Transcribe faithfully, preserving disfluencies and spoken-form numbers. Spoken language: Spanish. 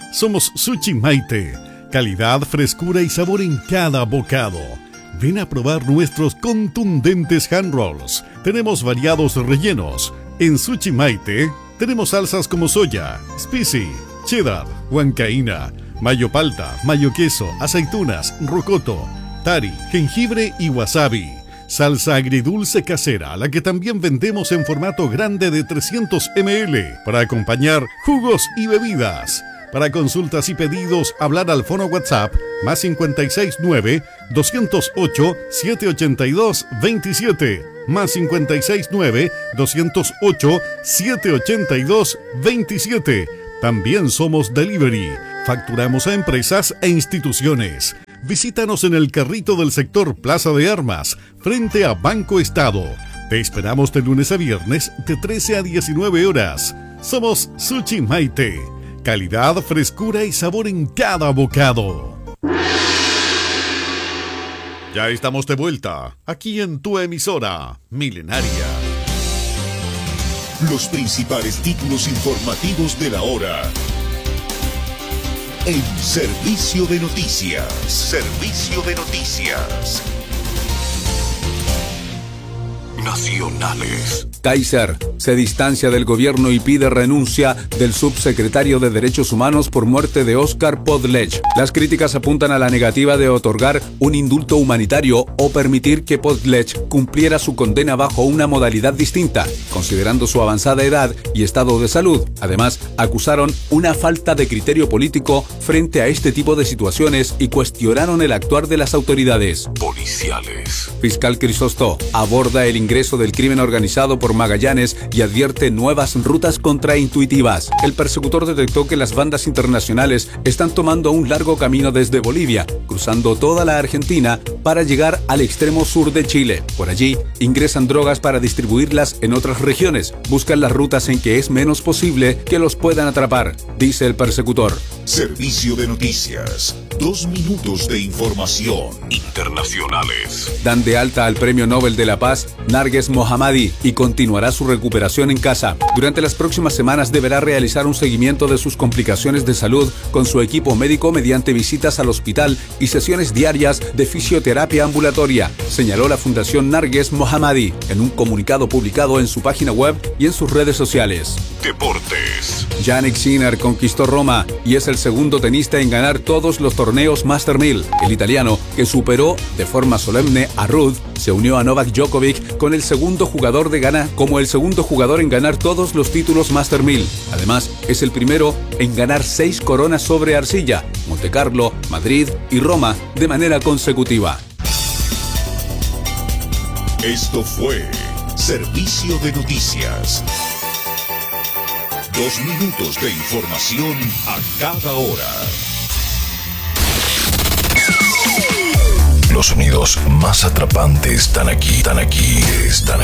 Somos Sushi Maite. Calidad, frescura y sabor en cada bocado. Ven a probar nuestros contundentes hand rolls. Tenemos variados rellenos. En Sushi Maite tenemos salsas como soya, spicy, cheddar, huancaína, mayo palta, mayo queso, aceitunas, rocoto, tari, jengibre y wasabi. Salsa agridulce casera, la que también vendemos en formato grande de trescientos mililitros para acompañar jugos y bebidas. Para consultas y pedidos, hablar al fono WhatsApp más cincuenta y seis nueve, doscientos ocho, setecientos ochenta y dos, veintisiete, más cincuenta y seis nueve, doscientos ocho, setecientos ochenta y dos, veintisiete. También somos delivery. Facturamos a empresas e instituciones. Visítanos en el carrito del sector Plaza de Armas, frente a Banco Estado. Te esperamos de lunes a viernes de trece a diecinueve horas. Somos Sushi Maite. Calidad, frescura y sabor en cada bocado. Ya estamos de vuelta, aquí en tu emisora Milenaria. Los principales títulos informativos de la hora en Servicio de Noticias. Servicio de Noticias Nacionales. Kaiser se distancia del gobierno y pide renuncia del subsecretario de Derechos Humanos por muerte de Oscar Podlech. Las críticas apuntan a la negativa de otorgar un indulto humanitario o permitir que Podlech cumpliera su condena bajo una modalidad distinta, considerando su avanzada edad y estado de salud. Además, acusaron una falta de criterio político frente a este tipo de situaciones y cuestionaron el actuar de las autoridades policiales. Fiscal Crisosto aborda el ingreso del crimen organizado por Magallanes y advierte nuevas rutas contraintuitivas. El persecutor detectó que las bandas internacionales están tomando un largo camino desde Bolivia, cruzando toda la Argentina para llegar al extremo sur de Chile. Por allí, ingresan drogas para distribuirlas en otras regiones. Buscan las rutas en que es menos posible que los puedan atrapar, dice el persecutor. Servicio de Noticias. Dos minutos de información internacionales. Dan de alta al Premio Nobel de la Paz Narges Mohammadi y continuará su recuperación en casa. Durante las próximas semanas deberá realizar un seguimiento de sus complicaciones de salud con su equipo médico mediante visitas al hospital y sesiones diarias de fisioterapia ambulatoria, señaló la Fundación Narges Mohammadi en un comunicado publicado en su página web y en sus redes sociales. Deportes. Jannik Sinner conquistó Roma y es el segundo tenista en ganar todos los torneos Master mil. El italiano, que superó de forma solemne a Ruud, se unió a Novak Djokovic con el segundo jugador de Ghana como el segundo jugador en ganar todos los títulos Master mil. Además, es el primero en ganar seis coronas sobre arcilla, Montecarlo, Madrid y Roma de manera consecutiva. Esto fue Servicio de Noticias. Dos minutos de información a cada hora. Los sonidos más atrapantes están aquí, están aquí, están aquí.